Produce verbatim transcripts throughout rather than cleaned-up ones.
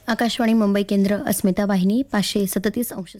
आकाशवाणी मुंबई केंद्र, अस्मिता वाहिनी पाचशे सदतीस अंश.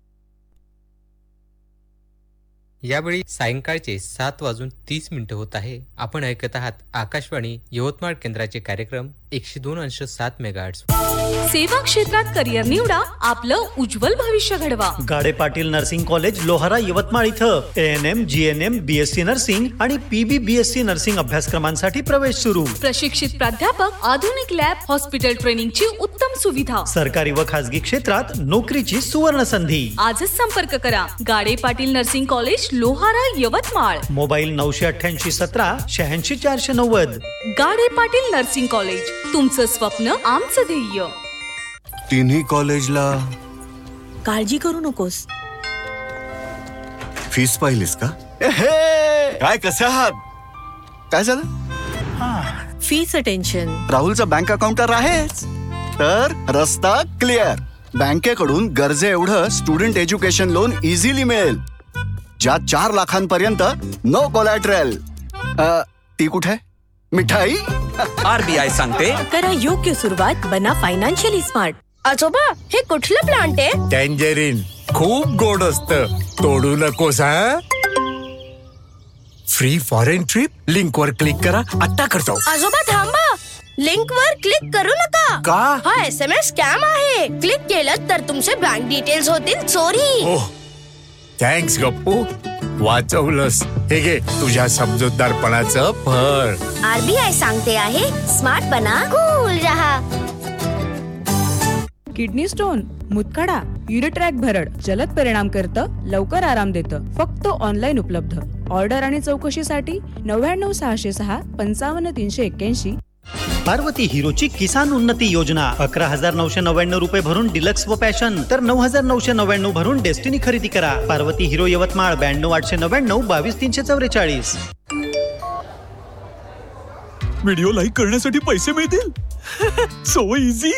यावेळी सायंकाळचे सात वाजून तीस मिनिटं होत आहे. आपण ऐकत आहात आकाशवाणी यवतमाळ केंद्राचे कार्यक्रम एकशे दोन अंश सात मेगाहर्ट्झ. सेवा क्षेत्रात करिअर निवडा, आपलं उज्ज्वल भविष्य घडवा. गाडे पाटील नर्सिंग कॉलेज लोहारा यवतमाळ इथं A N M, G N M, B S C nursing आणि पी बी बी एस सी नर्सिंग अभ्यासक्रमांसाठी प्रवेश सुरू. प्रशिक्षित प्राध्यापक, आधुनिक लॅब, हॉस्पिटल ट्रेनिंगची उत्तम सुविधा. सरकारी व खासगी क्षेत्रात नोकरीची सुवर्ण संधी. आजच संपर्क करा. गाडे Patil nursing college Lohara Yavatmal. Mobile नऊशे अठ्ठ्याऐंशी सतरा शहाऐंशी चारशे नव्वद. गाडे पाटील नर्सिंग कॉलेज, तुमचं स्वप्न आमचं ध्येय. तिन्ही कॉलेजला काळजी करू नकोस. फीस पाहिलीस का? काय कसे आहात? काय झालं? फीचं टेन्शन. राहुलचा बँक अकाउंट तर आहेच, तर रस्ता क्लिअर. बँकेकडून गरजे एवढं स्टुडंट एज्युकेशन लोन इझिली मिळेल, ज्यात चार लाखांपर्यंत नो कोलॅटरल. ती कुठे मिठाई? आरबीआय सांगते, करा योग्य सुरुवात, बना फायनान्शियली स्मार्ट. आजोबा, हे कुठलं प्लांट आहे? टँजरीन खूप गोड असतं, तोडू नकोस. हा फ्री फॉरेन ट्रिप लिंक वर क्लिक करा, आता करतो. आजोबा थांबा, लिंक वर क्लिक करू नका. का? हा एस एम एस स्कॅम आहे. क्लिक केलं तर तुमचे बँक डिटेल्स होतील चोरी. ओह, थँक्स गप्पू, वाचवलंस. हे घे तुझ्या समजूतदारपणाचं फळ. आरबीआय सांगते आहे, स्मार्ट बना, कूल रहा. किडनी स्टोन, मुतखडा, युरिट्रॅक भरड जलद परिणाम करतं, लवकर आराम देतं. फक्त ऑनलाईन उपलब्ध. ऑर्डर आणि चौकशीसाठी नव्याण्णव सहाशे सहा पंचावन्न तीनशे एक्क्याऐंशी. पार्वती हिरोची किसान उन्नती योजना. अकरा हजार नऊशे नव्याण्णव रुपये भरून डिलक्स व पॅशन, तर नऊ हजार नऊशे नव्याण्णव भरून डेस्टिनी खरेदी करा. पार्वती हिरो यवतमाळ ब्याण्णव आठशे नव्याण्णव बावीस तीनशे चौवेचाळीस. व्हिडिओ लाईक करण्यासाठी पैसे मिळतील. So easy.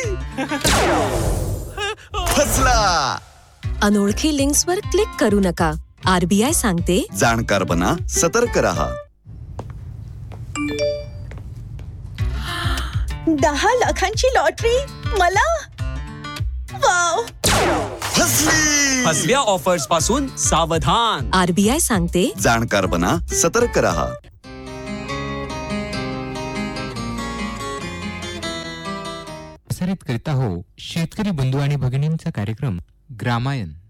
फसला. अनोळखी लिंक्स वर क्लिक करू नका. आरबीआय सांगते, जाणकार बना, सतर्क रहा. दहा लाखांची लॉटरी मला. वाव. फसली. फसव्या ऑफर्स पासून सावधान. आरबीआय सांगते, जाणकार बना, सतर्क रहा. प्रसारित करीत आहो शेतकरी बंधू आणि भगिनींचा कार्यक्रम ग्रामायण.